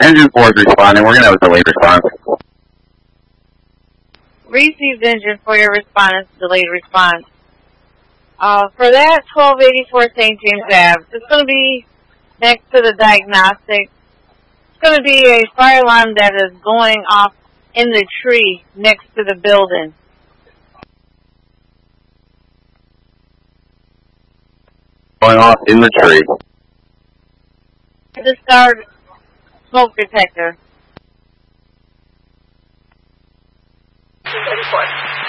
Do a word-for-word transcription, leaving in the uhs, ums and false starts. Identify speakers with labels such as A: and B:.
A: Engine four is responding. We're going to have a delayed response.
B: Received engine for your response, delayed response. Uh, for that, twelve eighty-four Saint James Avenue. It's going to be next to the diagnostic. It's going to be a fire alarm that is going off in the tree next to the building.
A: Going off in the tree.
B: Discard smoke detector.
C: eighty-four.